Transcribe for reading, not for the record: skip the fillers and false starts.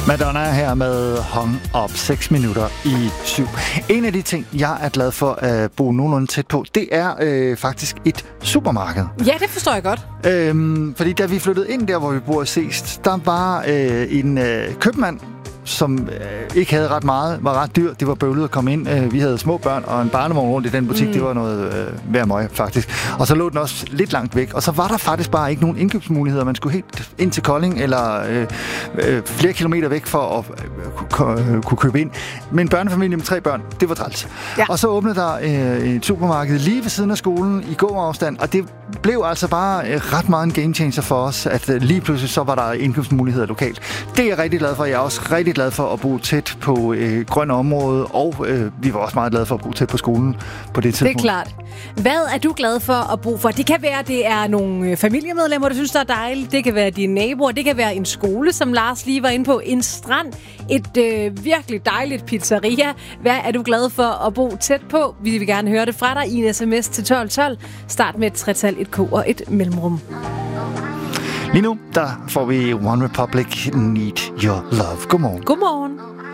Madonna er her med Hung Up 6 minutter i 7. En af de ting, jeg er glad for at bo nogenlunde tæt på, det er faktisk et supermarked. Ja, det forstår jeg godt. Fordi da vi flyttede ind der, hvor vi bor sidst, der var en købmand, som ikke havde ret meget, var ret dyr. Det var bøvlet at komme ind. Vi havde små børn og en barnevogn rundt i den butik. Det var noget værd møg, faktisk. Og så lå den også lidt langt væk. Og så var der faktisk bare ikke nogen indkøbsmuligheder. Man skulle helt ind til Kolding eller flere kilometer væk for at kunne købe ind. Men en børnefamilie med 3 børn, det var træls. Ja. Og så åbnede der et supermarked lige ved siden af skolen i gåafstand, og det blev altså bare ret meget en game changer for os, at lige pludselig så var der indkøbsmuligheder lokalt. Det er jeg rigtig glad for. Jeg er også rigtig glad for at bo tæt på grønne område, og vi var også meget glade for at bo tæt på skolen på det tidspunkt. Det er klart. Hvad er du glad for at bo for? Det kan være, at det er nogle familiemedlemmer, du synes, der er dejligt. Det kan være dine naboer. Det kan være en skole, som Lars lige var inde på. En strand. Et virkelig dejligt pizzeria. Hvad er du glad for at bo tæt på? Vi vil gerne høre det fra dig i en sms til 1212. Start med et tretal, et K og et mellemrum. Lige nu, der får vi One Republic, Need Your Love. Godmorgen. Godmorgen.